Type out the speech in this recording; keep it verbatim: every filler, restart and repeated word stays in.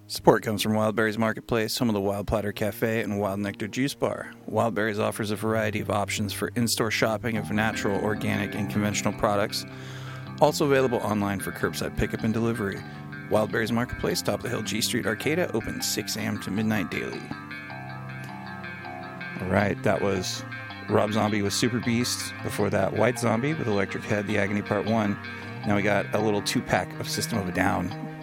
Support comes from Wild Berries Marketplace, home of the Wild Platter Cafe and Wild Nectar Juice Bar. Wild Berries offers a variety of options for in-store shopping of natural, organic, and conventional products. Also available online for curbside pickup and delivery. Wild Berries Marketplace, top of the hill, G Street, Arcata, open six a.m. to midnight daily. All right, that was Rob Zombie with Super Beast. Before that, White Zombie with Electric Head, The Agony Part one. Now we got a little two-pack of System of a Down.